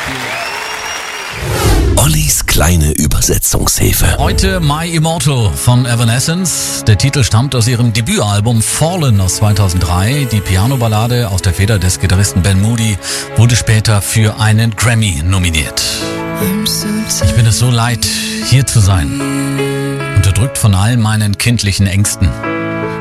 Ollis kleine Übersetzungshilfe. Heute My Immortal von Evanescence. Der Titel stammt aus ihrem Debütalbum Fallen aus 2003. Die Piano-Ballade aus der Feder des Gitarristen Ben Moody wurde später für einen Grammy nominiert. Ich bin es so leid, hier zu sein. Unterdrückt von all meinen kindlichen Ängsten.